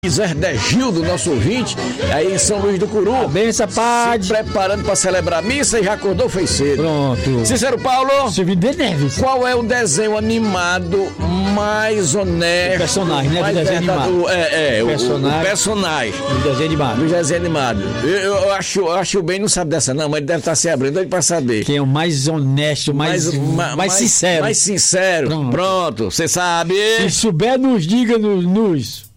Zerdegildo, nosso ouvinte, aí em São Luís do Curu. Benção, Pade. Se preparando para celebrar a missa e já acordou, fez cedo. Pronto. Cícero Paulo, Silvio de Neves. qual é o desenho animado mais honesto? O personagem, né? Mais Do desenho animado. o personagem. Do desenho animado. Do desenho animado. Eu acho bem, não sabe dessa não, mas ele deve estar se abrindo aí para saber. Quem é o mais honesto, mais sincero. Mais sincero. Pronto, você sabe. Se souber, nos diga nos.